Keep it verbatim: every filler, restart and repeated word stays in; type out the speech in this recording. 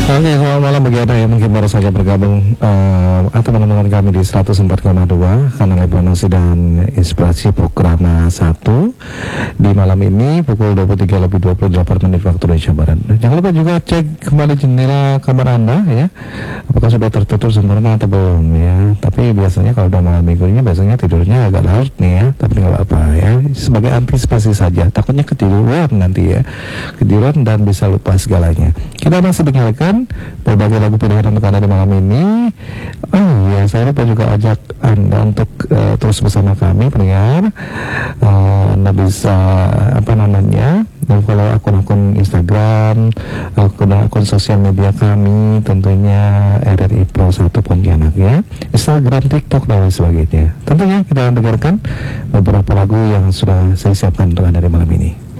Oke, selamat malam bagi Anda yang mungkin baru saja bergabung uh, atau menemukan kami di seratus empat koma dua kanal informasi dan inspirasi program satu di malam ini pukul dua puluh tiga lebih dua puluh delapan menit waktu Indonesia Barat. Jangan lupa juga cek kembali jendela kamar Anda ya, apakah sudah tertutup sempurna atau belum ya. Tapi biasanya kalau udah malam minggunya biasanya tidurnya agak larut nih ya, tapi nggak apa-apa ya, sebagai antisipasi saja, takutnya ketiduran nanti ya, ketiduran dan bisa lupa segalanya. Kita masih dengarkan berbagai lagu pilihan untuk Anda di malam ini. Oh ya, saya lupa juga ajak Anda untuk uh, terus bersama kami pendengar. uh, Anda bisa apa namanya follow akun-akun Instagram, akun-akun sosial media kami, tentunya R R I Pro satu Pontianak ya, Instagram, TikTok dan lain sebagainya. Tentunya kita akan dengarkan beberapa lagu yang sudah saya siapkan untuk Anda di malam ini.